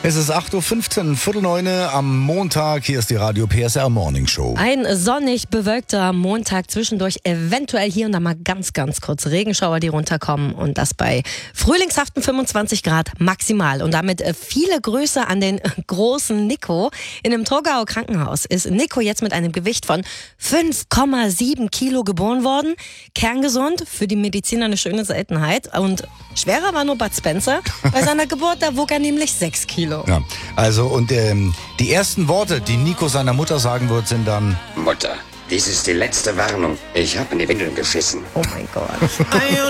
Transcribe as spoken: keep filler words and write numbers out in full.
Es ist acht Uhr fünfzehn, Viertel neune am Montag. Hier ist die Radio P S R Morning Show. Ein sonnig bewölkter Montag, zwischendurch eventuell hier und da mal ganz, ganz kurze Regenschauer, die runterkommen. Und das bei frühlingshaften fünfundzwanzig Grad maximal. Und damit viele Grüße an den großen Nico. In einem Torgauer Krankenhaus ist Nico jetzt mit einem Gewicht von fünf Komma sieben Kilo geboren worden. Kerngesund, für die Mediziner eine schöne Seltenheit. Und schwerer war nur Bud Spencer. Bei seiner Geburt, da wog er nämlich sechs Kilo. Ja, also und ähm, die ersten Worte, die Nico seiner Mutter sagen wird, sind dann: Mutter, dies ist die letzte Warnung. Ich habe in die Windeln geschissen. Oh mein Gott.